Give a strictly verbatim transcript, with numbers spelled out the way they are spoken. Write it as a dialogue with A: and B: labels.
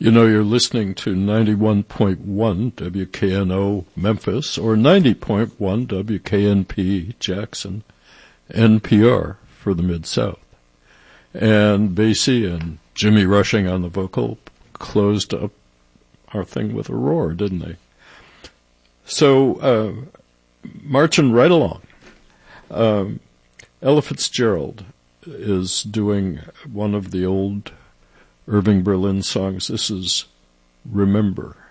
A: You know, you're listening to ninety-one point one W K N O Memphis or ninety point one W K N P Jackson, N P R for the Mid-South. And Basie and Jimmy Rushing on the vocal closed up our thing with a roar, didn't they? So, uh, marching right along, um, Ella Fitzgerald is doing one of the old Irving Berlin songs. This is Remember.